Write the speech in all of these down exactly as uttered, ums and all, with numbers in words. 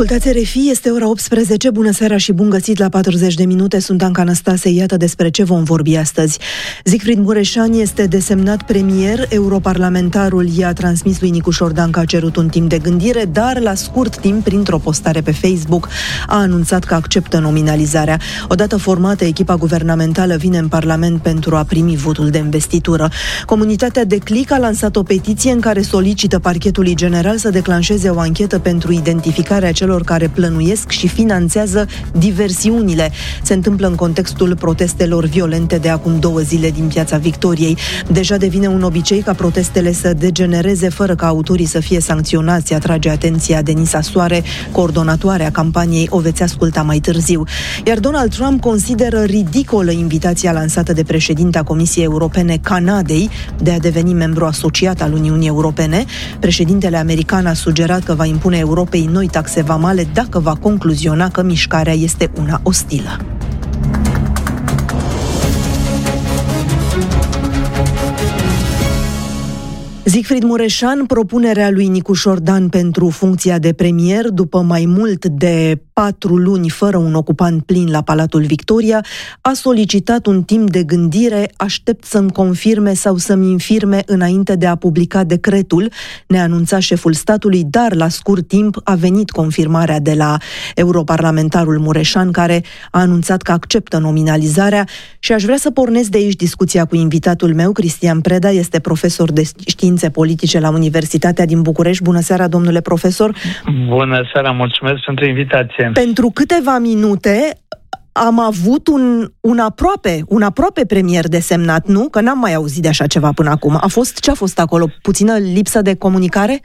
Ascultați R F I, este ora optsprezece, bună seara și bun găsit la patruzeci de minute, sunt Anca Năstase, iată despre ce vom vorbi astăzi. Siegfried Mureșan este desemnat premier, europarlamentarul i-a transmis lui Nicu Șordan că a cerut un timp de gândire, dar la scurt timp, printr-o postare pe Facebook, a anunțat că acceptă nominalizarea. Odată formată, echipa guvernamentală vine în Parlament pentru a primi votul de investitură. Comunitatea Declic a lansat o petiție în care solicită Parchetului General să declanșeze o anchetă pentru identificarea celor care plănuiesc și finanțează diversiunile. Se întâmplă în contextul protestelor violente de acum două zile din Piața Victoriei. Deja devine un obicei ca protestele să degenereze fără ca autorii să fie sancționați, atrage atenția Denisa Soare, coordonatoarea campaniei, o veți asculta mai târziu. Iar Donald Trump consideră ridicolă invitația lansată de președinta Comisiei Europene Canadei de a deveni membru asociat al Uniunii Europene. Președintele american a sugerat că va impune Europei noi taxe vamale dacă va concluziona că mișcarea este una ostilă. Siegfried Mureșan, propunerea lui Nicu Șordan pentru funcția de premier, după mai mult de patru luni fără un ocupant plin la Palatul Victoria, a solicitat un timp de gândire, aștept să-mi confirme sau să-mi infirme înainte de a publica decretul, ne anunța șeful statului, dar la scurt timp a venit confirmarea de la europarlamentarul Mureșan, care a anunțat că acceptă nominalizarea și aș vrea să pornesc de aici discuția cu invitatul meu, Cristian Preda, este profesor de științe politice la Universitatea din București. Bună seara, domnule profesor! Bună seara, mulțumesc pentru invitație! Pentru câteva minute am avut un, un aproape, un aproape premier desemnat, nu? Că n-am mai auzit de așa ceva până acum. A fost, ce a fost acolo? Puțină lipsă de comunicare?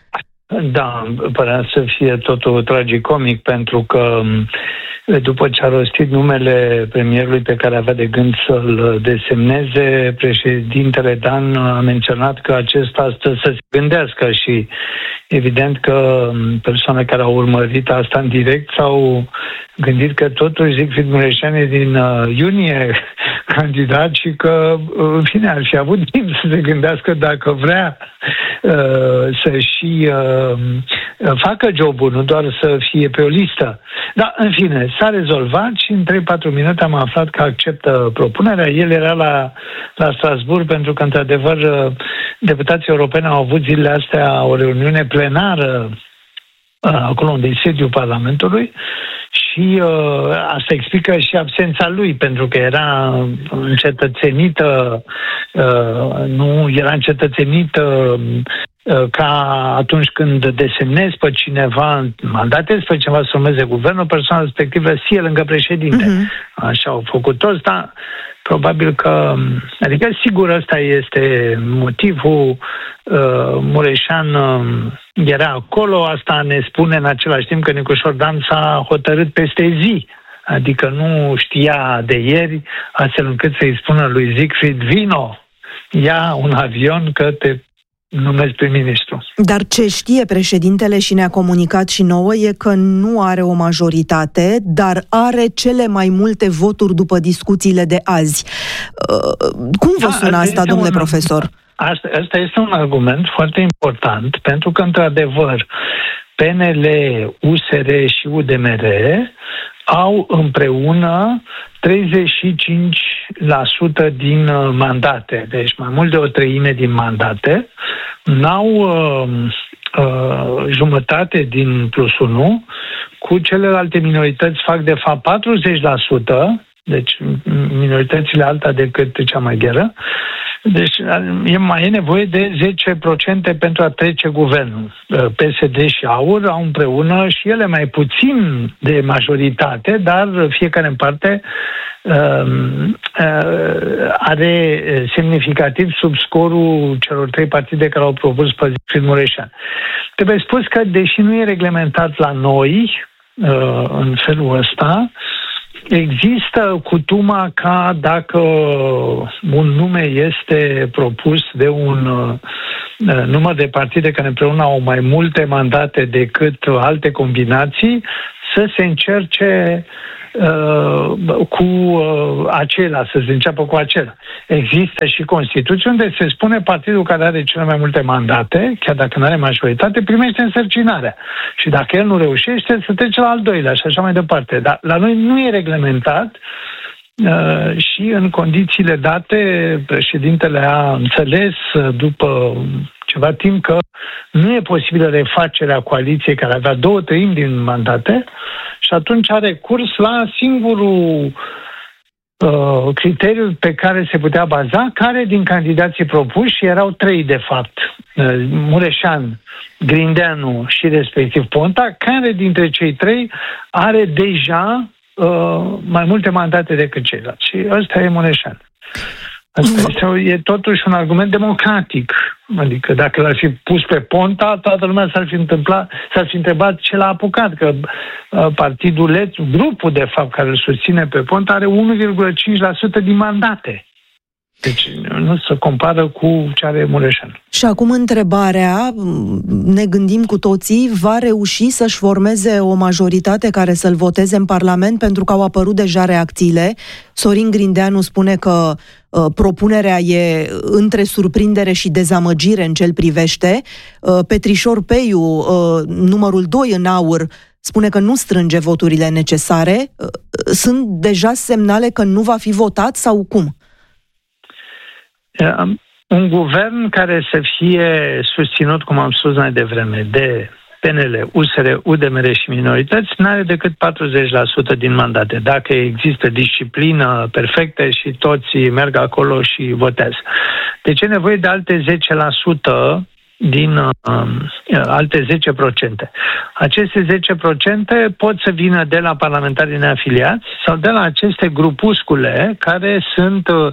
Da, părea să fie totul tragicomic, pentru că după ce a rostit numele premierului pe care avea de gând să-l desemneze, președintele Dan a menționat că acesta astăzi să se gândească și evident că persoane care au urmărit asta în direct s-au gândit că totuși Siegfried Mureșan e din uh, iunie candidat și că, în fine, ar fi avut timp să se gândească dacă vrea uh, să și uh, facă jobul, nu doar să fie pe o listă. Dar, în fine, s-a rezolvat și în trei patru minute am aflat că acceptă propunerea. El era la, la Strasbourg pentru că, într-adevăr, deputații europeni au avut zilele astea o reuniune plenară acolo unde e sediul Parlamentului și uh, asta explică și absența lui, pentru că era încetățenită, uh, nu era încetățenită uh, ca atunci când desemnezi pe cineva, mandatezi pe cineva să urmeze guvernul, persoana respectivă să fie lângă președinte. Uh-huh. Așa au făcut toți, dar probabil că, adică sigur ăsta este motivul, uh, Mureșan uh, era acolo, asta ne spune în același timp că Nicu Șordan s-a hotărât peste zi, adică nu știa de ieri, astfel încât să-i spună lui Siegfried, vino, ia un avion că te numesc prim-ministru. Dar ce știe președintele și ne-a comunicat și nouă e că nu are o majoritate, dar are cele mai multe voturi după discuțiile de azi. Cum vă sună da, asta, domnule un, profesor? Asta, asta este un argument foarte important, pentru că, într-adevăr, P N L, U S R și U D M R au împreună treizeci și cinci la sută din mandate, deci mai mult de o treime din mandate, n-au uh, uh, jumătate din plus unu, cu celelalte minorități fac de fapt patruzeci la sută, deci minoritățile alta decât cea maghiară, deci e mai e nevoie de zece la sută pentru a trece guvernul. P S D și A U R au împreună și ele mai puțin de majoritate, dar fiecare în parte uh, uh, are semnificativ sub scorul celor trei partide care au propus pe Siegfried Mureșan. Trebuie spus că, deși nu e reglementat la noi uh, în felul ăsta, există cutuma ca dacă un nume este propus de un uh, număr de partide care împreună au mai multe mandate decât alte combinații, să se încerce uh, cu uh, acela, să se înceapă cu acela. Există și Constituție unde se spune partidul care are cele mai multe mandate, chiar dacă nu are majoritate, primește însărcinarea. Și dacă el nu reușește, să trece la al doilea și așa mai departe. Dar la noi nu e reglementat. Uh, și în condițiile date, președintele a înțeles după ceva timp că nu e posibilă refacerea coaliției care avea două treimi din mandate și atunci a recurs la singurul uh, criteriu pe care se putea baza, care din candidații propuși, erau trei de fapt, uh, Mureșan, Grindeanu și respectiv Ponta, care dintre cei trei are deja Uh, mai multe mandate decât ceilalți. Și ăsta e Mureșan. Asta este, e totuși un argument democratic. Adică dacă l-ar fi pus pe Ponta, toată lumea s-ar fi întâmplat, s-ar fi întrebat ce l-a apucat, că uh, partidul, grupul de fapt care îl susține pe Ponta are unu virgulă cinci la sută din mandate. Deci nu se compară cu ce are Mureșan. Și acum întrebarea, ne gândim cu toții, va reuși să-și formeze o majoritate care să-l voteze în Parlament, pentru că au apărut deja reacțiile. Sorin Grindeanu spune că uh, propunerea e între surprindere și dezamăgire în ce-l privește. Uh, Petrișor Peiu, uh, numărul doi în aur, spune că nu strânge voturile necesare. Uh, sunt deja semnale că nu va fi votat sau cum? Un guvern care să fie susținut, cum am spus mai devreme, de P N L, U S R, U D M R și minorități, n-are decât patruzeci la sută din mandate. Dacă există disciplină perfectă și toți merg acolo și votează. Deci e nevoie de alte zece la sută din uh, alte zece la sută. Aceste zece la sută pot să vină de la parlamentarii neafiliați sau de la aceste grupuscule care sunt uh,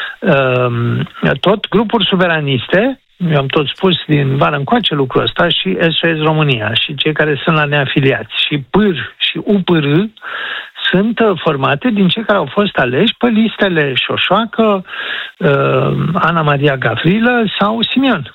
uh, tot grupuri suveraniste. Eu am tot spus din vară încoace lucrul ăsta, și S O S România și cei care sunt la neafiliați și P R și U P R sunt formate din cei care au fost aleși pe listele Șoșoacă, uh, Ana Maria Gavrilă sau Simion.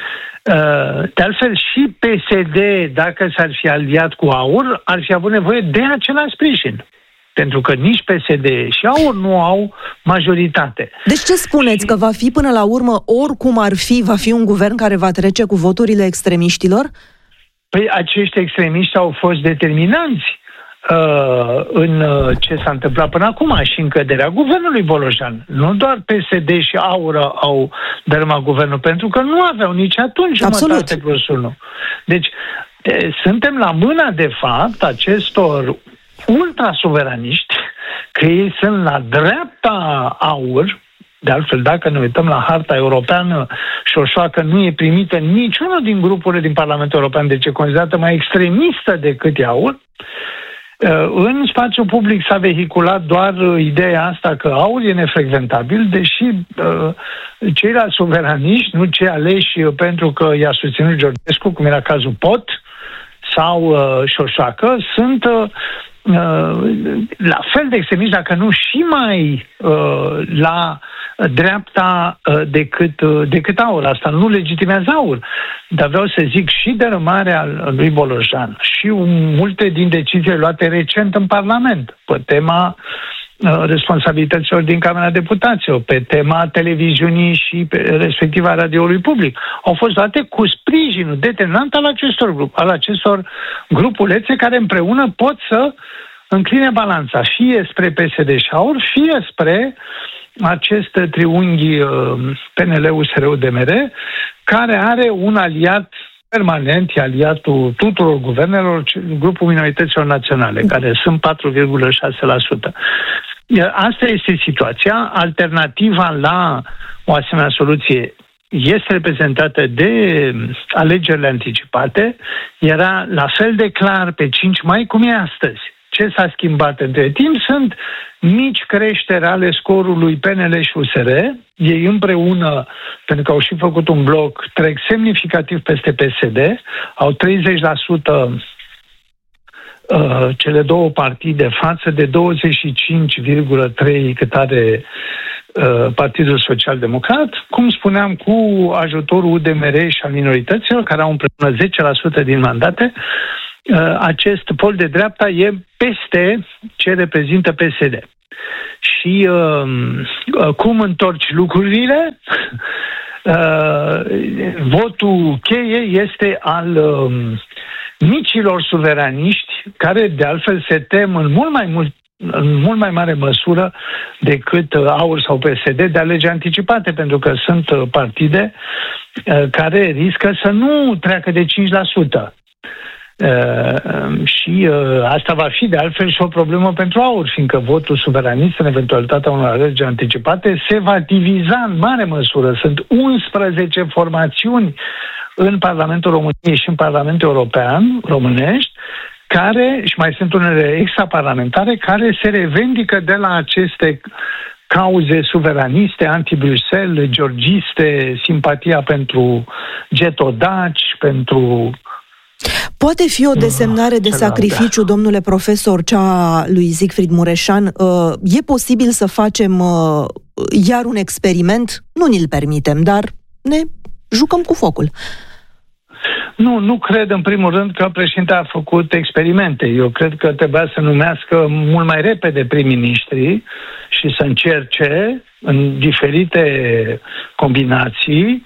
De altfel, și P S D, dacă s-ar fi aliat cu AUR, ar fi avut nevoie de același sprijin. Pentru că nici P S D și AUR nu au majoritate. Deci ce spuneți? Și... că va fi până la urmă, oricum ar fi, va fi un guvern care va trece cu voturile extremiștilor? Păi acești extremiști au fost determinanți în ce s-a întâmplat până acum și în căderea guvernului Bolojan. Nu doar P S D și AUR au dărâmat guvernul, pentru că nu aveau nici atunci jumătate plus unu. Deci, e, suntem la mâna, de fapt, acestor ultrasuveraniști, că ei sunt la dreapta AUR. De altfel, dacă ne uităm la harta europeană, Șoșoacă nu e primită niciunul din grupurile din Parlamentul European, deci e considerată mai extremistă decât AUR. În spațiu public s-a vehiculat doar ideea asta că AUR e nefrecventabil, deși uh, ceilalți suveraniști, nu cei aleși pentru că i-a susținut Georgescu, cum era cazul Pot sau uh, Șoșoacă, sunt uh, la fel de extremiști, dacă nu și mai uh, la dreapta uh, decât, uh, decât AUR. Asta nu legitimează AUR. Dar vreau să zic și dărâmarea lui Bolojan și multe din deciziile luate recent în Parlament pe tema uh, responsabilităților din Camera Deputaților, pe tema televiziunii și pe, respectiv a radioului public, au fost luate cu sprijinul determinant al acestor, grup, al acestor grupulețe care împreună pot să încline balanța fie spre P S D și AUR, fie spre acest triunghi P N L, U S R, U D M R, care are un aliat permanent, e aliatul tuturor guvernelor, grupul minorităților naționale, care sunt patru virgulă șase la sută. Asta este situația. Alternativa la o asemenea soluție este reprezentată de alegerile anticipate. Era la fel de clar pe cinci mai cum e astăzi. Ce s-a schimbat între timp sunt mici creșteri ale scorului P N L și U S R. Ei împreună, pentru că au și făcut un bloc, trec semnificativ peste P S D. Au treizeci la sută uh, cele două partide față de douăzeci și cinci virgulă trei la sută cât are uh, Partidul Social Democrat. Cum spuneam, cu ajutorul U D M R și al minorităților, care au împreună zece la sută din mandate. acest pol de dreapta e peste ce reprezintă P S D. Și uh, cum întorci lucrurile? Uh, votul cheie este al uh, micilor suveraniști, care de altfel se tem în mult mai mult în mult mai mare măsură decât AUR sau P S D de alegeri anticipate, pentru că sunt partide uh, care riscă să nu treacă de cinci la sută. Uh, și uh, asta va fi de altfel și o problemă pentru AUR, fiindcă votul suveranist în eventualitatea unor alegeri anticipate se va diviza în mare măsură. Sunt unsprezece formațiuni în Parlamentul României și în Parlamentul European românești, care, și mai sunt unele extraparlamentare, care se revendică de la aceste cauze suveraniste, anti-Bruxelles, georgiste, simpatia pentru getodaci, pentru... Poate fi o desemnare de sacrificiu, domnule profesor, cea lui Siegfried Mureșan? E posibil să facem iar un experiment? Nu ni-l permitem, dar ne jucăm cu focul. Nu, nu cred în primul rând că președintele a făcut experimente. Eu cred că trebuia să numească mult mai repede prim-ministrii și să încerce în diferite combinații.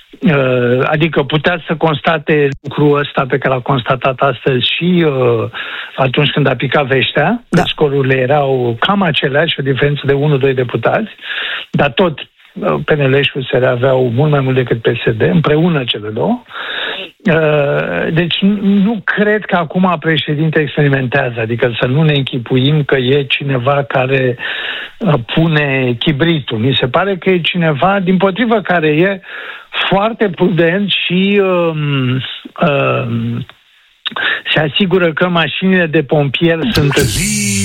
Adică putea să constate lucrul ăsta pe care l-a constatat astăzi și uh, atunci când a picat veștea, da. Scorurile erau cam aceleași, o diferență de unu doi deputați, dar tot uh, P N L și U S R aveau mult mai mult decât P S D, împreună cele două. Uh, deci nu cred că acum președinte experimentează, adică să nu ne închipuim că e cineva care uh, pune chibritul. Mi se pare că e cineva, dimpotrivă, care e foarte prudent și uh, uh, se asigură că mașinile de pompieri sunt